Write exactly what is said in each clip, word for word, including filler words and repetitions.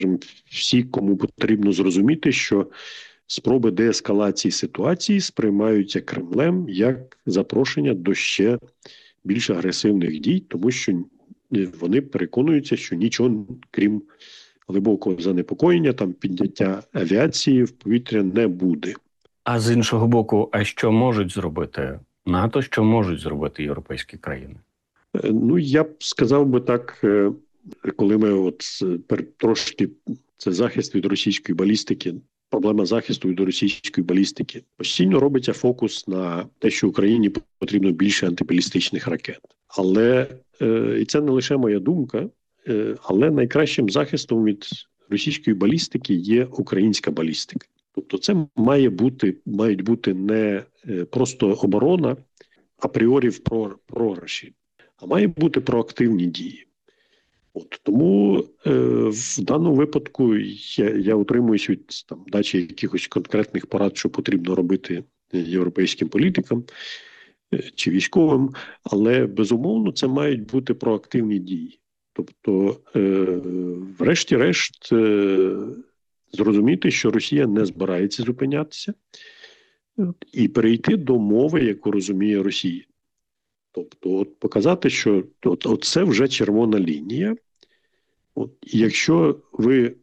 всі, кому потрібно зрозуміти, що спроби деескалації ситуації сприймаються Кремлем як запрошення до ще більш агресивних дій, тому що вони переконуються, що нічого, крім глибокого занепокоєння, там підняття авіації в повітря не буде. А з іншого боку, а що можуть зробити НАТО, що можуть зробити європейські країни? Ну, я б сказав би так, коли ми от трошки, це захист від російської балістики, проблема захисту від російської балістики, постійно робиться фокус на те, що Україні потрібно більше антибалістичних ракет. Але, і це не лише моя думка, але найкращим захистом від російської балістики є українська балістика. Тобто це має бути, мають бути не просто оборона апріорі в програші, а має бути проактивні дії. От, тому е, в даному випадку я, я утримуюсь від там, дачі якихось конкретних порад, що потрібно робити європейським політикам е, чи військовим, але безумовно це мають бути проактивні дії. Тобто, е, врешті-решт, е, зрозуміти, що Росія не збирається зупинятися, от, і перейти до мови, яку розуміє Росія. Тобто, от показати, що от, от це вже червона лінія. От, і якщо ви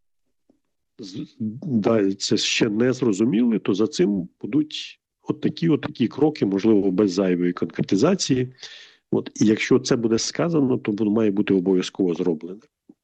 да, це ще не зрозуміли, то за цим будуть от такі, от такі кроки, можливо, без зайвої конкретизації. От, і якщо це буде сказано, то воно має бути обов'язково зроблено.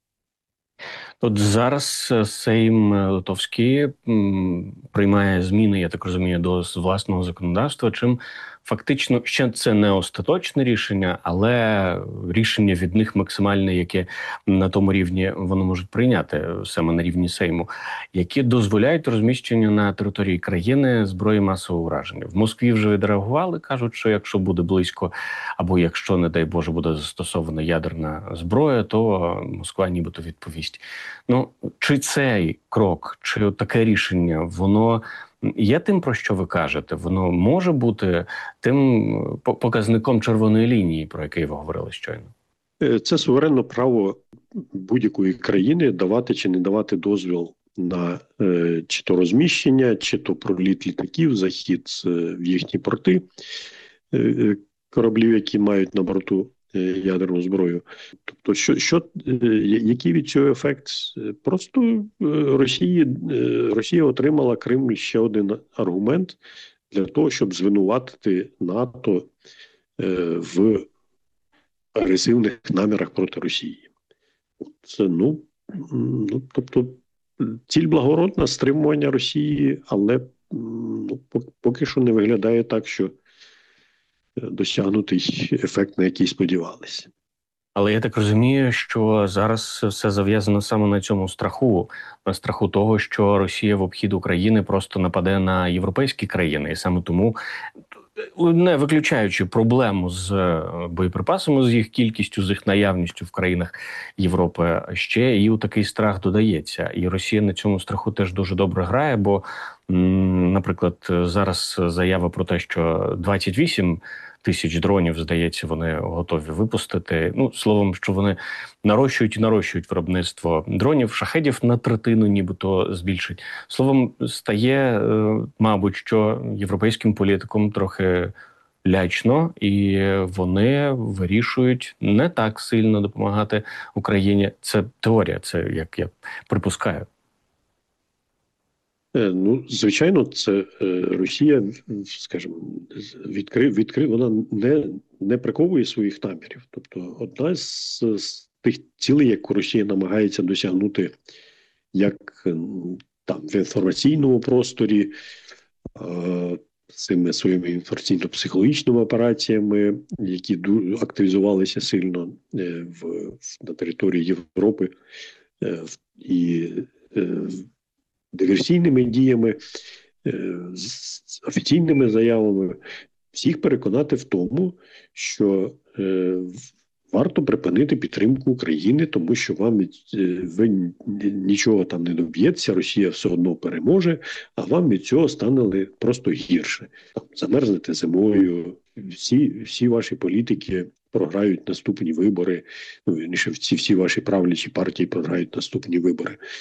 От зараз Сейм Литовський м, приймає зміни, я так розумію, до власного законодавства, чим фактично ще це не остаточне рішення, але рішення від них максимальне, яке на тому рівні вони можуть прийняти, саме на рівні Сейму, які дозволяють розміщення на території країни зброї масового ураження. В Москві вже відреагували, кажуть, що якщо буде близько, або якщо, не дай Боже, буде застосована ядерна зброя, то Москва нібито відповість. Ну, чи цей крок, чи таке рішення, воно є тим, про що ви кажете? Воно може бути тим показником червоної лінії, про який ви говорили щойно? Це суверенне право будь-якої країни давати чи не давати дозвіл на е, чи то розміщення, чи то проліт літаків, захід в їхні порти, е, кораблів, які мають на борту ядерну зброю. Тобто, що, що, який від цього ефект? Просто Росії, Росія отримала Крим ще один аргумент для того, щоб звинуватити НАТО в агресивних намірах проти Росії. Це, ну, ну, тобто, ціль благородна, стримування Росії, але ну, поки що не виглядає так, що досягнутий ефект, на який сподівалися. Але я так розумію, що зараз все зав'язано саме на цьому страху, на страху того, що Росія в обхід України просто нападе на європейські країни. І саме тому, не виключаючи проблему з боєприпасами, з їх кількістю, з їх наявністю в країнах Європи, ще і такий страх додається. І Росія на цьому страху теж дуже добре грає, бо, наприклад, зараз заява про те, що двадцять вісім тисяч дронів, здається, вони готові випустити. Ну, словом, що вони нарощують і нарощують виробництво дронів, шахедів на третину нібито збільшить. Словом, стає, мабуть, що європейським політикам трохи лячно, і вони вирішують не так сильно допомагати Україні. Це теорія, це як я припускаю. Ну, звичайно, це Росія, скажімо, відкрив, відкрив, вона не, не приковує своїх намірів. Тобто, одна з, з тих цілей, яку Росія намагається досягнути, як там в інформаційному просторі, е, цими своїми інформаційно-психологічними операціями, які активізувалися сильно е, в, на території Європи е, і е, диверсійними діями, з офіційними заявами, всіх переконати в тому, що е, варто припинити підтримку України, тому що вам від, ви нічого там не доб'ється, Росія все одно переможе, а вам від цього стане просто гірше. Там, замерзнете зимою, всі, всі ваші політики програють наступні вибори. Ну, вірніше, всі всі ваші правлячі партії програють наступні вибори.